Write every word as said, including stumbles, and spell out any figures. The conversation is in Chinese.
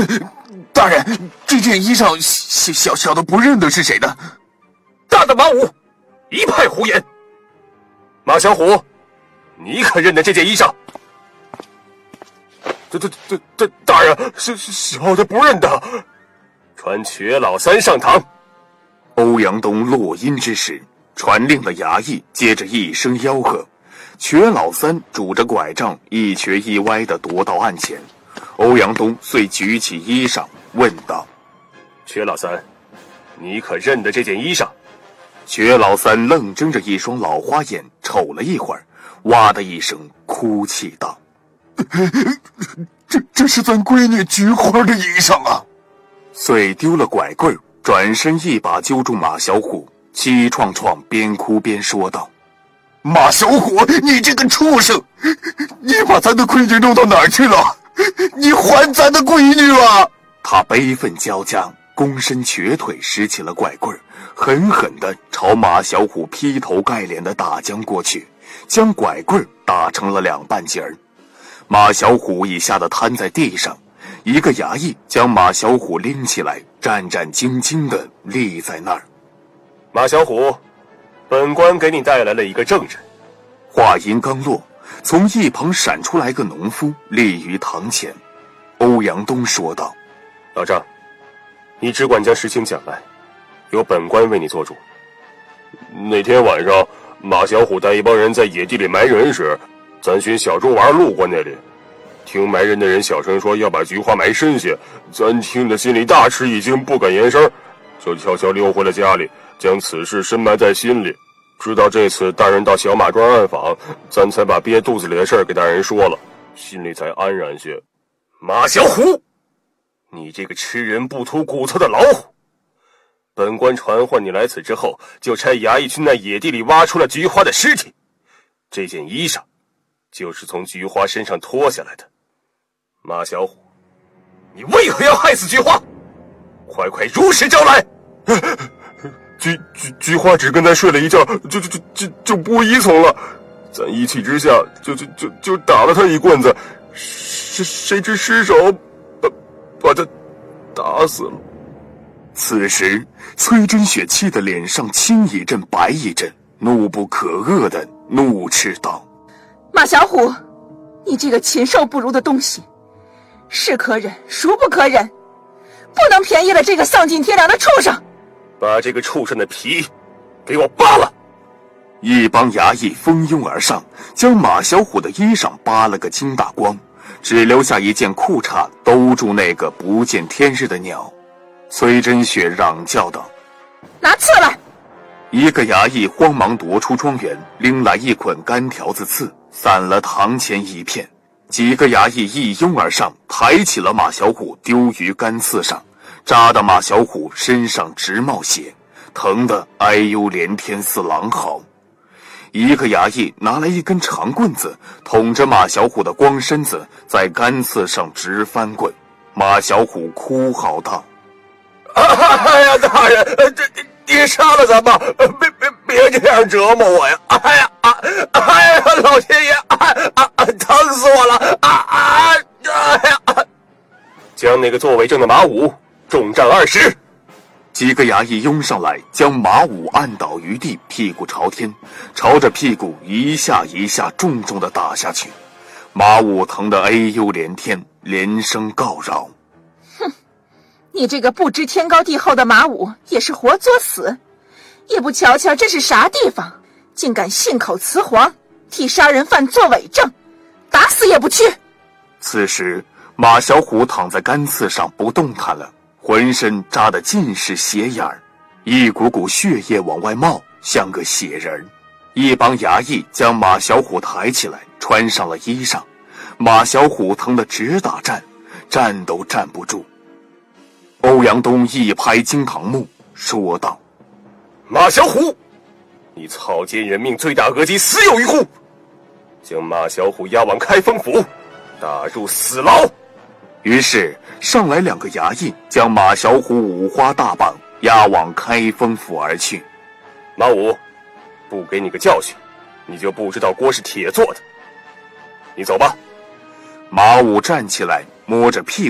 大人，这件衣裳小小小的不认得是谁的。 大胆马武，一派胡言！马小虎，你可认得这件衣裳？这这这这大人，是小的不认得。传瘸老三上堂。 欧阳东落音之时，传令的衙役接着一声吆喝，瘸老三拄着拐杖，一瘸一歪地踱到案前。欧阳东遂举起衣裳，问道：“ 瘸老三，你可认得这件衣裳？” 瘸老三愣睁着一双老花眼，瞅了一会儿，哇的一声哭泣道：“这这是咱闺女菊花的衣裳啊！”遂丢了拐棍，转身一把揪住马小虎，气创创边哭边说道：“马小虎，你这个畜生，你把咱的闺女弄到哪儿去了？你还咱的闺女啊！”他悲愤交加，躬身瘸腿拾起了拐棍，狠狠地朝马小虎劈头盖脸地打将过去，将拐棍打成了两半截儿。马小虎已吓得瘫在地上，一个衙役将马小虎拎起来，战战兢兢地立在那儿。 马小虎，本官给你带来了一个证人。 话音刚落，从一旁闪出来个农夫，立于堂前。欧阳东说道：“ 老张，你只管将实情讲来，由本官为你做主。那天晚上，马小虎带一帮人在野地里埋人时，咱寻小猪娃路过那里，听埋人的人小声说要把菊花埋深些，咱听得心里大吃一惊，不敢言声，就悄悄溜回了家里，将此事深埋在心里。直到这次大人到小马庄暗访，咱才把憋肚子里的事儿给大人说了，心里才安然些。马小虎，你这个吃人不吐骨头的老虎！本官传唤你来此之后，就差衙役去那野地里挖出了菊花的尸体，这件衣裳就是从菊花身上脱下来的。马小虎，你为何要害死菊花？快快如实招来！菊菊菊花只跟咱睡了一觉，就就就就就不依从了，咱一气之下就就就就打了他一棍子，谁谁知失手把把他打死了。 此时崔真雪气得脸上青一阵白一阵，怒不可遏的怒斥道：“ 马小虎，你这个禽兽不如的东西，是可忍孰不可忍，不能便宜了这个丧尽天良的畜生！ 把这个畜生的皮给我扒了！” 一帮衙役蜂拥而上，将马小虎的衣裳扒了个精大光，只留下一件裤衩兜住那个不见天日的鸟。崔真雪嚷叫道：“ 拿刺来！” 一个衙役慌忙夺出庄园，拎来一捆干条子刺，散了堂前一片。几个衙役一拥而上，抬起了马小虎，丢于干刺上，扎得马小虎身上直冒血，疼得哎呦连天似狼嚎。一个衙役拿来一根长棍子，捅着马小虎的光身子，在干刺上直翻滚。马小虎哭嚎道：“ 哎呀，大人，这你杀了咱吧，别别别这样折磨我呀！哎呀，啊，哎呀，老天爷，啊啊，疼死我了！啊啊，哎呀！”将那个作伪证的马武重杖二十。 几个衙役拥上来，将马武按倒于地，屁股朝天，朝着屁股一下一下重重地打下去。马武疼得哎呦连天，连声告饶。 你这个不知天高地厚的马武，也是活作死，也不瞧瞧这是啥地方，竟敢信口雌黄，替杀人犯作伪证，打死也不去。 此时马小虎躺在干刺上不动弹了，浑身扎得尽是血眼儿，一股股血液往外冒，像个血人。一帮衙役将马小虎抬起来，穿上了衣裳。马小虎疼得直打颤，站都站不住。欧阳东一拍惊堂木，说道：“ 马小虎，你草菅人命，罪大恶极，死有余辜！将马小虎押往开封府，打入死牢。” 于是上来两个衙役，将马小虎五花大绑，押往开封府而去。 马武，不给你个教训，你就不知道锅是铁做的。你走吧。 马武站起来，摸着屁股